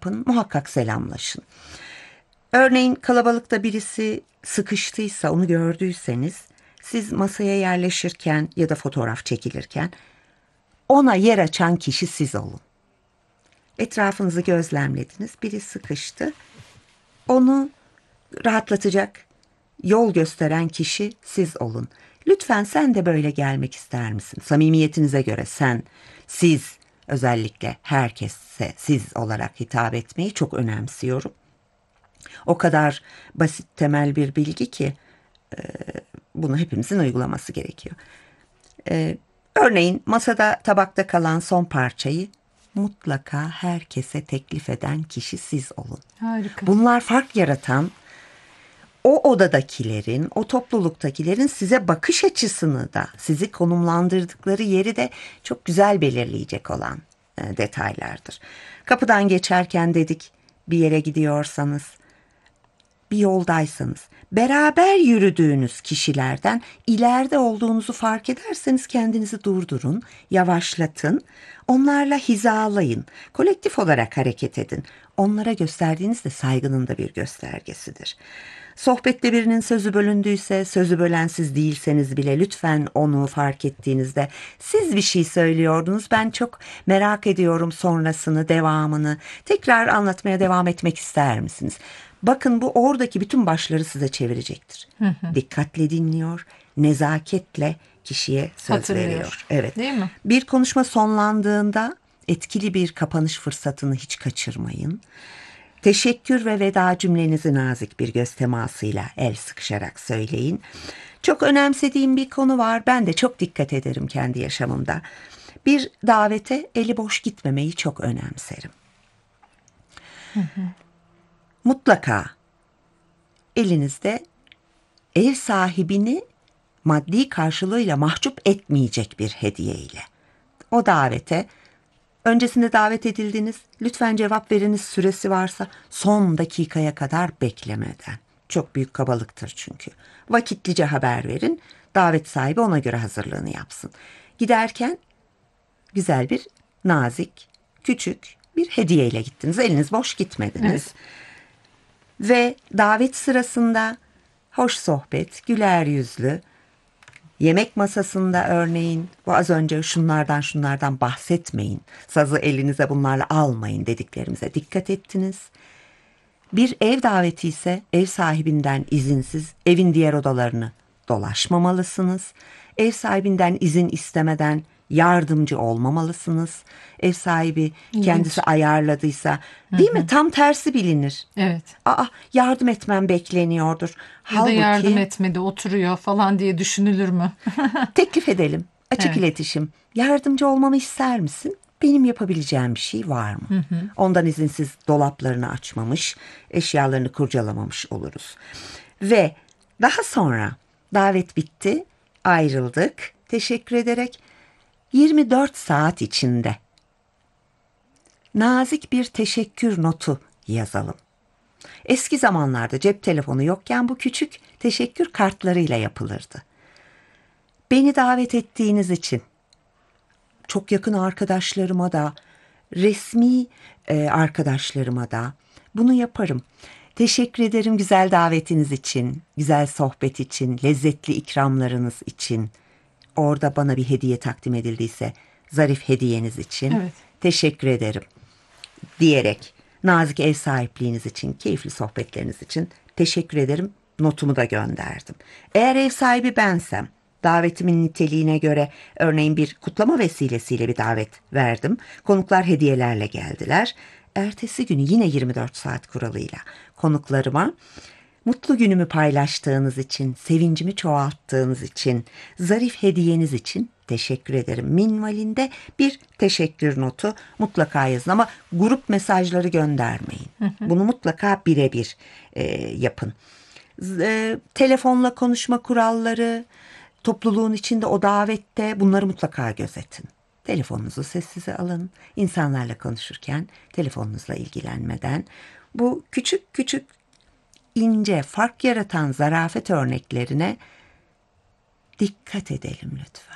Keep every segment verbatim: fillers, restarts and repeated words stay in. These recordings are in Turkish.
yapın, muhakkak selamlaşın. Örneğin kalabalıkta birisi sıkıştıysa, onu gördüyseniz, siz masaya yerleşirken ya da fotoğraf çekilirken ona yer açan kişi siz olun. Etrafınızı gözlemlediniz, biri sıkıştı. Onu rahatlatacak, yol gösteren kişi siz olun. Lütfen sen de böyle gelmek ister misin? Samimiyetinize göre sen, siz, özellikle herkese siz olarak hitap etmeyi çok önemsiyorum. O kadar basit, temel bir bilgi ki e, bunu hepimizin uygulaması gerekiyor. E, örneğin masada tabakta kalan son parçayı mutlaka herkese teklif eden kişi siz olun. Harika. Bunlar fark yaratan, o odadakilerin, o topluluktakilerin size bakış açısını da, sizi konumlandırdıkları yeri de çok güzel belirleyecek olan e, detaylardır. Kapıdan geçerken dedik, bir yere gidiyorsanız, bir yoldaysanız, beraber yürüdüğünüz kişilerden ileride olduğunuzu fark ederseniz kendinizi durdurun, yavaşlatın, onlarla hizalayın, kolektif olarak hareket edin. Onlara gösterdiğiniz de saygının da bir göstergesidir. Sohbette birinin sözü bölündüyse, sözü bölen siz değilseniz bile lütfen onu fark ettiğinizde, siz bir şey söylüyordunuz, ben çok merak ediyorum sonrasını, devamını, tekrar anlatmaya devam etmek ister misiniz? Bakın, bu oradaki bütün başları size çevirecektir. Hı hı. Dikkatle dinliyor, nezaketle kişiye söz veriyor. Evet. Değil mi? Bir konuşma sonlandığında etkili bir kapanış fırsatını hiç kaçırmayın. Teşekkür ve veda cümlenizi nazik bir göz temasıyla el sıkışarak söyleyin. Çok önemsediğim bir konu var. Ben de çok dikkat ederim kendi yaşamımda. Bir davete eli boş gitmemeyi çok önemserim. Hı hı. Mutlaka elinizde ev sahibini maddi karşılığıyla mahcup etmeyecek bir hediyeyle o davete, öncesinde davet edildiniz, lütfen cevap veriniz, süresi varsa son dakikaya kadar beklemeden. Çok büyük kabalıktır çünkü. Vakitlice haber verin, davet sahibi ona göre hazırlığını yapsın. Giderken güzel bir, nazik, küçük bir hediyeyle gittiniz, eliniz boş gitmediniz. Evet. Ve davet sırasında hoş sohbet, güler yüzlü, yemek masasında örneğin, bu az önce şunlardan şunlardan bahsetmeyin, sazı elinize bunlarla almayın dediklerimize dikkat ettiniz. Bir ev daveti ise ev sahibinden izinsiz evin diğer odalarını dolaşmamalısınız. Ev sahibinden izin istemeden yardımcı olmamalısınız. Ev sahibi İlginç. kendisi ayarladıysa, değil Hı-hı. mi? Tam tersi bilinir. Evet. Aa, yardım etmem bekleniyordur. Ya Halbuki, da yardım etmedi, oturuyor falan diye düşünülür mü? Teklif edelim. Açık evet. iletişim. Yardımcı olmamı ister misin? Benim yapabileceğim bir şey var mı? Hı hı. Ondan izinsiz dolaplarını açmamış, eşyalarını kurcalamamış oluruz. Ve daha sonra davet bitti, ayrıldık. Teşekkür ederek yirmi dört saat içinde nazik bir teşekkür notu yazalım. Eski zamanlarda cep telefonu yokken bu küçük teşekkür kartlarıyla yapılırdı. Beni davet ettiğiniz için çok yakın arkadaşlarıma da, resmi e, arkadaşlarıma da bunu yaparım. Teşekkür ederim güzel davetiniz için, güzel sohbet için, lezzetli ikramlarınız için. Orada bana bir hediye takdim edildiyse zarif hediyeniz için evet. teşekkür ederim diyerek, nazik ev sahipliğiniz için, keyifli sohbetleriniz için teşekkür ederim notumu da gönderdim. Eğer ev sahibi bensem, davetimin niteliğine göre örneğin bir kutlama vesilesiyle bir davet verdim. Konuklar hediyelerle geldiler. Ertesi günü yine yirmi dört saat kuralıyla konuklarıma mutlu günümü paylaştığınız için, sevincimi çoğalttığınız için, zarif hediyeniz için teşekkür ederim minvalinde bir teşekkür notu mutlaka yazın ama grup mesajları göndermeyin. Hı hı. Bunu mutlaka birebir e, yapın. E, telefonla konuşma kuralları, topluluğun içinde o davette bunları mutlaka gözetin. Telefonunuzu sessize alın. İnsanlarla konuşurken telefonunuzla ilgilenmeden bu küçük küçük ince, fark yaratan zarafet örneklerine dikkat edelim lütfen.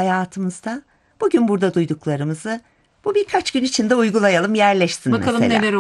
Hayatımızda bugün burada duyduklarımızı bu birkaç gün içinde uygulayalım, yerleşsin Bakalım mesela. neler